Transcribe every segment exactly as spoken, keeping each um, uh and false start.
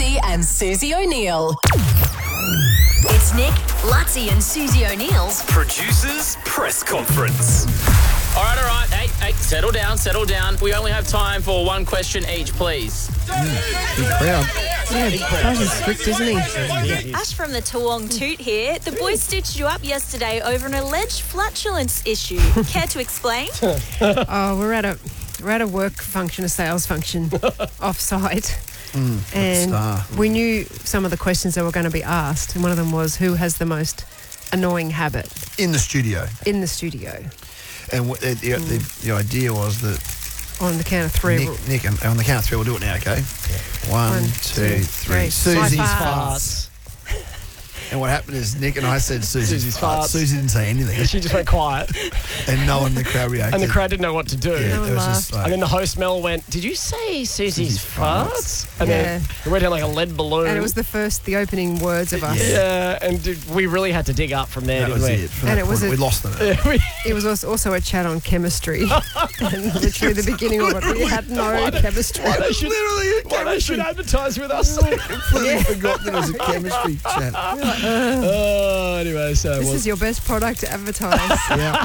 Lutzi and Susie O'Neill. It's Nick, Lutzi and Susie O'Neill's Producers Press Conference. All right, all right. Hey, hey, settle down, settle down. We only have time for one question each, please. Mm, big crowd. Yeah, big crowd. He's strict, isn't he? Yeah. Ash from the Toowong Toot here. The boys stitched you up yesterday over an alleged flatulence issue. Care to explain? Oh, we're at a we're at a work function, a sales function, off-site. Mm, and star. we knew some of the questions that were going to be asked, and one of them was, who has the most annoying habit In the studio. in the studio? And what the, the, the, the idea was that On the count of three. we'll- Nick, Nick, and on the count of three, we'll do it now, okay? One, One, two, two, three. three. Susie's My farts. And what happened is Nick and I said Susie's, Susie's farts. farts. Susie didn't say anything. She just went quiet. And no one in the crowd reacted. And the crowd didn't know what to do. Yeah, No it was one just like, And then the host Mel went, "Did you say Susie's, Susie's farts?" farts. And Yeah. then it went down like a lead balloon. And it was the first, the opening words of us. Yeah. yeah, and did, we really had to dig up from there, that didn't was we? it. From And that it was point, a- we lost them. It was also- also a chat on chemistry. And literally the beginning of it, we had no chemistry. Why they should, Literally a why they should advertise with us. Completely forgot there was a chemistry chat. Oh, anyway, so This well, is your best product to advertise. Yeah.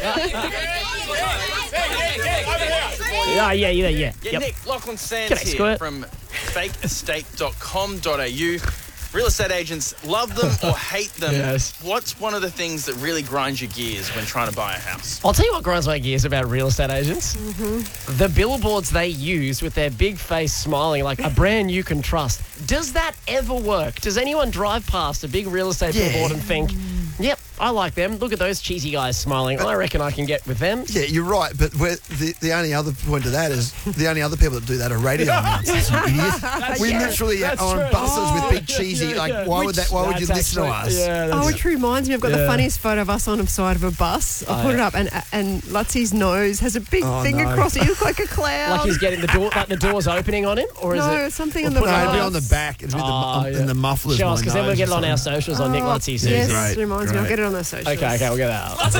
yeah, yeah, yeah, yeah. Yeah, Yep. Nick, Lachlan Sands G'day, here Squirt. from fake estate dot com dot a u. Real estate agents love them or hate them. Yes. What's one of the things that really grinds your gears when trying to buy a house? I'll tell you what grinds my gears about real estate agents. Mm-hmm. The billboards they use with their big face smiling like a brand you can trust. Does that ever work? Does anyone drive past a big real estate Yeah. billboard and think, yep, I like them. Look at those cheesy guys smiling. I reckon I can get with them. Yeah, you're right, but we're, the the only other point to that is the only other people that do that are radio announcers. You idiot. We true. literally That's are on true. buses Oh, with big cheesy. yeah, like, yeah. why would that? Why would you That's listen to actually- us? Yeah, Oh, that's- which reminds me, I've got the Yeah. funniest photo of us on the side of a bus. I'll Oh, put it yeah. up, and and Lutzi's nose has a big Oh, thing no. across it. You look like a cloud. like he's getting the door, like the door's opening on him, or is no, it? it's something Or in the put it No, on it'd be bus. on the back. It'd be the, Oh, mu- yeah. in the mufflers. Show my us, because then we'll nose get it or on our something. socials on Nick Oh, Lutzi Susie. Yes, Great, reminds me. I'll great. get it on the socials. Okay, okay, we'll get that up.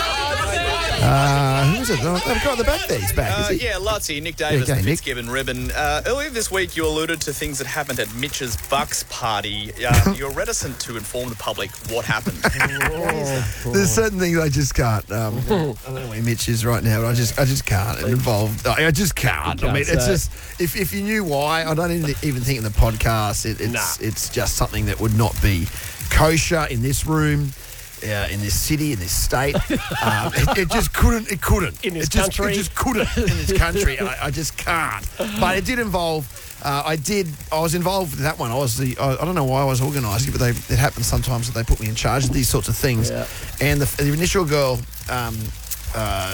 Uh, who's it? Oh, the guy at the back there. He's back. Uh, is he? yeah, Lutzi, Nick Davis, Yeah, okay, the Nick. Fitzgibbon ribbon. Uh, earlier this week, you alluded to things that happened at Mitch's Bucks party. Uh, you're reticent to inform the public what happened. There's certain things I just can't. Um, I don't know where Mitch is right now, but I just, I just can't. It involved. I I just can't. You I mean, can't it's say. just if, if you knew why, I don't even, even think in the podcast. It, it's Nah. it's just something that would not be kosher in this room. Uh, in this city, in this state, um, it, it just couldn't. It couldn't. In this it just, country. it just couldn't in this country. I, I just can't. But it did involve. Uh, I did. I was involved with that one. I was the. I, I don't know why I was organising it, but they, it happens sometimes that they put me in charge of these sorts of things. Yeah. And the, the initial girl. Um, uh,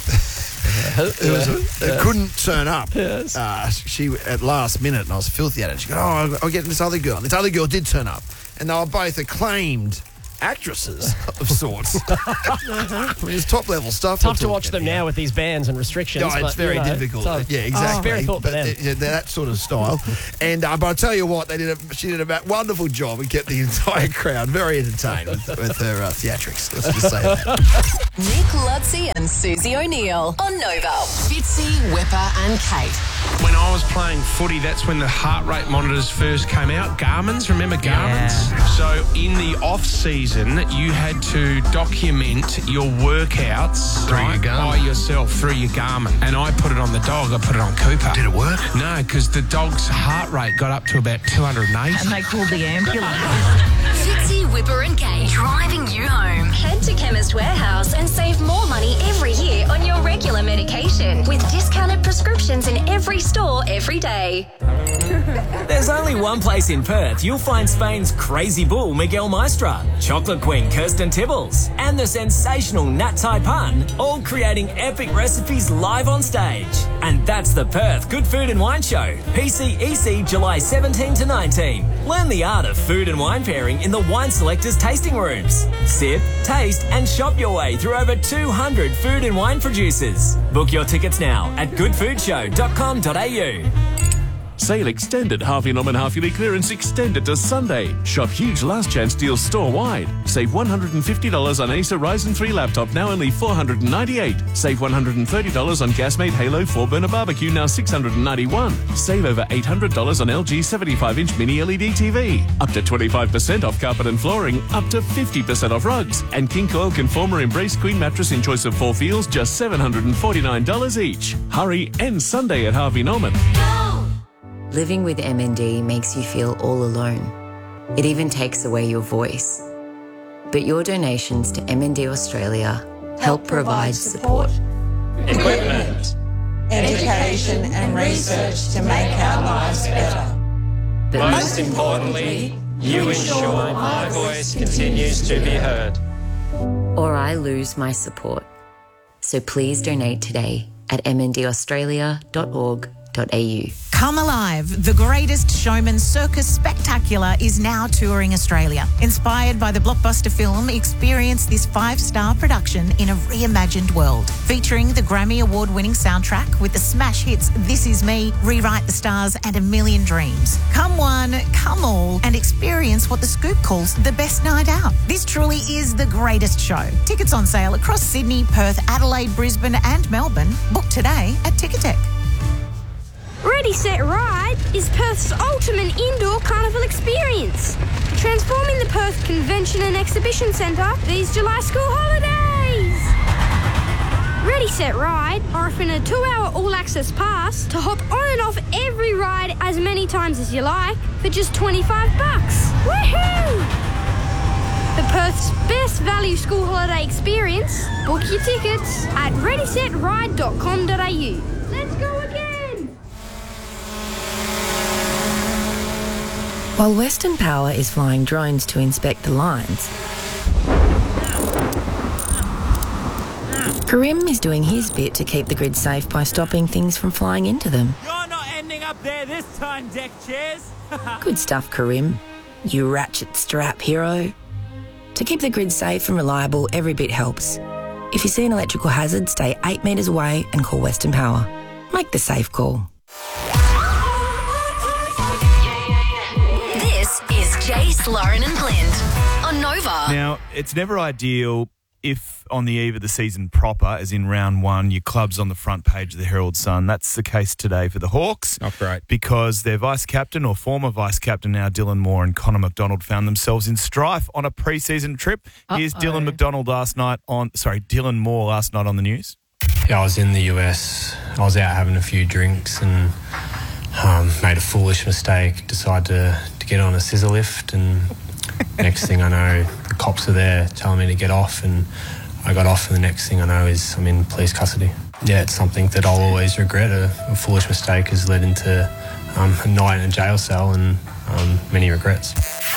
It was a, it couldn't turn up. Yes. Uh, she at last minute, and I was filthy at it. She goes, "Oh, I'll get this other girl." And this other girl did turn up, and they were both acclaimed actresses of sorts. I mean, it's top level stuff. Tough we're to watch talking them here. now with these bans and restrictions. No, it's but, very you know, difficult. so- Yeah, exactly. Oh, very thought for But, them. uh, yeah, that sort of style. And uh, but I tell you what, they did a she did a wonderful job and kept the entire crowd very entertained with, with her uh, theatrics. Let's just say that. Nick Lutzi and Susie O'Neill on Nova. Fitzy, Whipper and Kate. When I was playing footy, that's when the heart rate monitors first came out. Garmin's, remember Garmin's? So in the off season, you had to document your workouts Through right, your Garmin. by yourself through your Garmin. And I put it on the dog. I put it on Cooper. Did it work? No, because the dog's heart rate got up to about two hundred eight. and they called the ambulance. Fitzy, Whipper and Kate, driving you home. Head to Chemist Warehouse and save more money every year on your regular medication with discounted prescriptions in every store every day. There's only one place in Perth you'll find Spain's crazy bull Miguel Maestra, chocolate queen Kirsten Tibbles, and the sensational Nat Taipan, all creating epic recipes live on stage. And that's the Perth Good Food and Wine Show, P C E C July seventeenth to nineteenth. Learn the art of food and wine pairing in the Wine Selectors tasting rooms. Sip, taste and shop your way through over two hundred food and wine producers. Book your tickets now at good food show dot com dot a u. Sale extended. Harvey Norman half-yearly clearance extended to Sunday. Shop huge last chance deals store-wide. Save one hundred fifty dollars on Acer Ryzen three laptop, now only four hundred ninety-eight dollars. Save one hundred thirty dollars on Gasmate Halo four-burner barbecue, now six hundred ninety-one dollars. Save over eight hundred dollars on L G seventy-five inch mini L E D T V. Up to twenty-five percent off carpet and flooring. Up to fifty percent off rugs. And King Coil Conformer Embrace Queen mattress in choice of four feels, just seven hundred forty-nine dollars each. Hurry, end Sunday at Harvey Norman. Living with M N D makes you feel all alone. It even takes away your voice. But your donations to M N D Australia help provide support, equipment, education and research to make our lives better. But most importantly, you ensure my voice continues to be heard. or I lose my support. So please donate today at m n d australia dot org dot a u. Come Alive, the greatest showman circus spectacular is now touring Australia. Inspired by the blockbuster film, experience this five-star production in a reimagined world. Featuring the Grammy Award-winning soundtrack with the smash hits This Is Me, Rewrite the Stars and A Million Dreams. Come one, come all, and experience what The Scoop calls the best night out. This truly is the greatest show. Tickets on sale across Sydney, Perth, Adelaide, Brisbane and Melbourne. Book today at Ticketek. Ready, Set, Ride is Perth's ultimate indoor carnival experience. Transforming the Perth Convention and Exhibition Centre these July school holidays. Ready, Set, Ride are offering a two-hour all-access pass to hop on and off every ride as many times as you like for just twenty-five bucks. Woohoo! The Perth's best value school holiday experience. Book your tickets at ready set ride dot com dot a u. Let's go again! While Western Power is flying drones to inspect the lines, Karim is doing his bit to keep the grid safe by stopping things from flying into them. You're not ending up there this time, deck chairs. Good stuff, Karim. You ratchet strap hero. To keep the grid safe and reliable, every bit helps. If you see an electrical hazard, stay eight metres away and call Western Power. Make the safe call. Jace, Lauren and Blind on Nova. Now, it's never ideal if on the eve of the season proper, as in round one, your club's on the front page of the Herald Sun. That's the case today for the Hawks. Not great. Because their vice-captain or former vice-captain now, Dylan Moore and Connor McDonald, found themselves in strife on a pre-season trip. Uh-oh. Here's Dylan McDonald last night on, sorry, Dylan Moore last night on the news. Yeah, I was in the U S. I was out having a few drinks and um, made a foolish mistake, decided to get on a scissor lift, and next thing I know the cops are there telling me to get off, and I got off, and the next thing I know is I'm in police custody. Yeah, it's something that I'll always regret. A, a foolish mistake has led into um, a night in a jail cell and um, many regrets.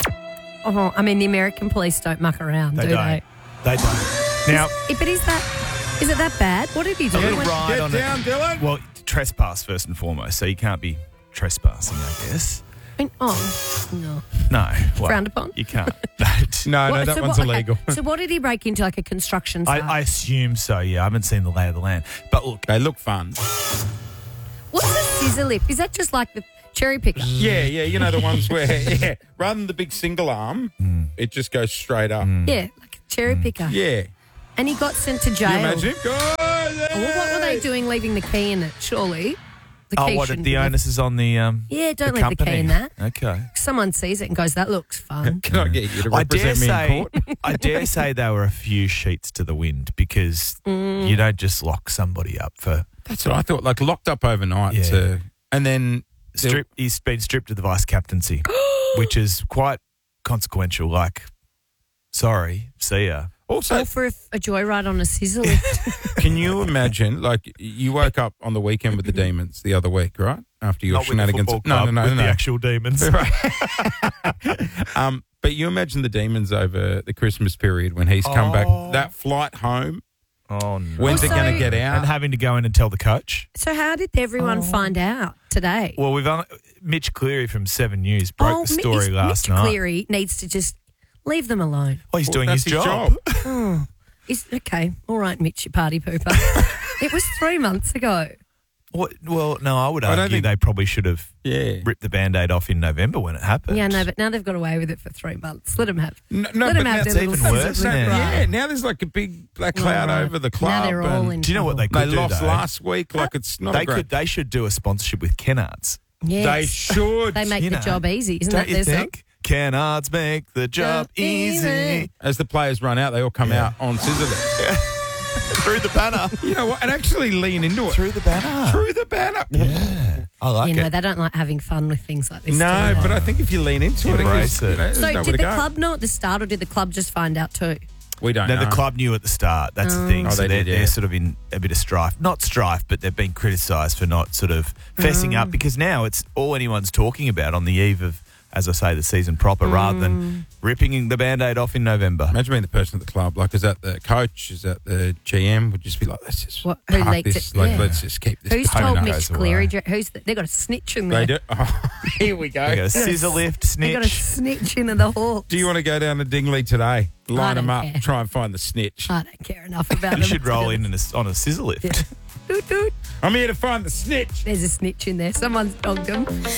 Oh, I mean, the American police don't muck around, they do don't. they? They don't. Now, is, but is that is it that bad? What did he do? A little ride Get on down, it. Dylan. Well, trespass first and foremost, so you can't be trespassing, I guess. I mean, oh, no. No. Well, frowned upon? You can't. no, What- no, that so one's what- illegal. Okay, so what did he break into, like a construction I, site? I assume so, yeah. I haven't seen the lay of the land. But look. They look fun. What's a scissor lift? Is that just like the cherry picker? Yeah, yeah, you know the ones where, yeah, rather than the big single arm, mm. it just goes straight up. Yeah, like a cherry picker. Yeah. And he got sent to jail. Can you imagine? Go Well, what were they doing leaving the key in it, surely? The Oh, key what, shouldn't the be onus is on the um Yeah, don't the leave the key company. in that. Okay. Someone sees it and goes, that looks fun. Can I get you to I dare represent me say, in court? I dare say there were a few sheets to the wind because Mm. you don't just lock somebody up for. That's what I thought. Like locked up overnight, Yeah. to, and then Strip, he's been stripped of the vice captaincy, which is quite consequential. Like, sorry, see ya. Also, Or for a, a joyride on a scissor lift. can you imagine? Like you woke up on the weekend with the demons the other week, right? After your Not with the shenanigans. football no, club, no, no, with no, the no. actual demons. Right. um, but you imagine the demons over the Christmas period when he's come Oh. back. That flight home. Oh no! When's it Also- going to get out? And having to go in and tell the coach. So how did everyone Oh. find out today? Well, we've only, Mitch Cleary from Seven News broke oh, the Mi- story is- last Mitch night. Cleary needs to just leave them alone. Oh, he's Well, doing that's his his job. job. Oh, is okay. All right, Mitch, you party pooper. It was three months ago. What, well, no, I would I don't argue think- they probably should have Yeah. ripped the Band-Aid off in November when it happened. Yeah, no, but now they've got away with it for three months. Let them have. No, no, Let but them have now their it's little even worse scissors now. with Yeah, pride. now there's like a big black cloud Right. over the Now club. they're all and in Do you know what they They could do, lost though? last week. Like it's not They a great. could. They should do a sponsorship with Kennards. Yes. They should. They make You the know. job easy. Isn't Don't that you their song? think? Kennards make the job Job easy. easy. As the players run out, they all come Yeah. out on scissor lift. Through the banner. You know what? And actually lean into it. Through the banner. Through the banner. Yeah. I like You know, it. they don't like having fun with things like this. No, do they? but I think if you lean into it, Embrace it, gives- you it. know, there's So nowhere did to the go. club know at the start, or did the club just find out too? We don't No, know. the club knew at the start. That's the thing. Oh, so they they're, did, yeah. they're sort of in a bit of strife. Not strife, but they've been criticised for not sort of fessing Mm. up because now it's all anyone's talking about on the eve of, as I say, the season proper rather Mm. than ripping the Band-Aid off in November. Imagine being the person at the club. Like, is that the coach? Is that the G M? Would just be like, let's just What, who park leaked this. it? Like, Yeah. let's just keep this. Who's pain told up. Mitch goes Cleary? away. Who's the, they got a snitch in there? They do. Oh, here we go. They got a scissor lift, They got a snitch. snitch into the hall. Do you want to go down to Dingley today? Line don't them up, care. try and find the snitch. I don't care enough about You them. should roll in, in a, on a scissor lift. Doot, doot. I'm here to find the snitch. There's a snitch in there. Someone's dogged him.